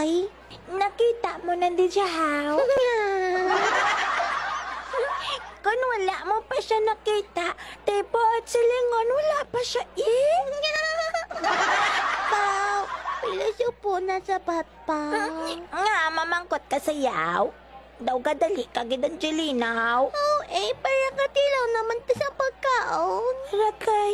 ay? Nakita mo na di siya, how? Kung wala mo pa siya nakita, tipo at silingon, wala pa siya Pao, pila siya po na sa patpaw. Nga, mamangkot ka sayaw. Daw kadali ka gid Angelina, how? Oh, parang katilaw naman ta sa pagkaon. Rakay.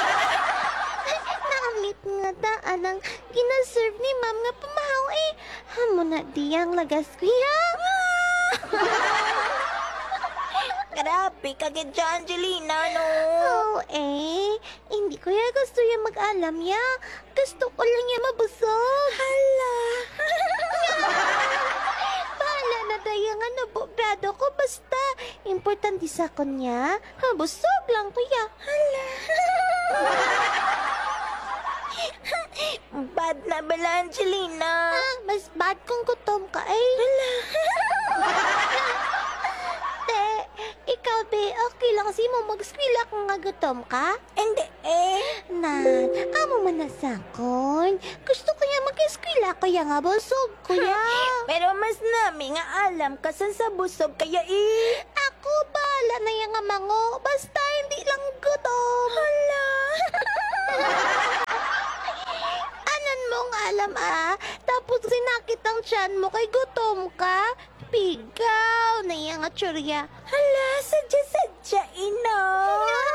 Naangit nga daan ang ginaserve ni ma'am nga pamahaw Hamo na diyang lagas kuya. Grabe ka gid siya, Angelina, no? Oh, hindi ko ya gusto yung mag-alam ya. Gusto ko lang ya mabusog. Hala. Bahala na dayang nga nabugrado ko basta. Importante sa kanya, mabusog lang kuya. Bad na bala, Angelina. Mas bad kung gutom ka Te, ikaw be, okay lang si mo mag-skwila kung nga gutom ka? Hindi, Nan, amo man na sakon. Gusto ko ya mag-eskwela kaya nga busog kuya. Pero mas nami nga alam ka sa busog kaya Ako bahala na yang nga mango, basta hindi lang gutom. Hala. Anan mong alam tapos sinakit ang tiyan mo kay gutom ka? Pigaw na yang nga tsurya. Hala, sadya-sadya, ino.